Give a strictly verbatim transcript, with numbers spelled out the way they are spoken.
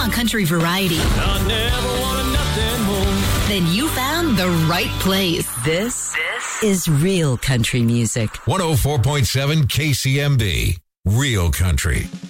want country variety, I never wanted nothing more. then you found the right place. This, this is real country music. one oh four point seven K C M B. Real country.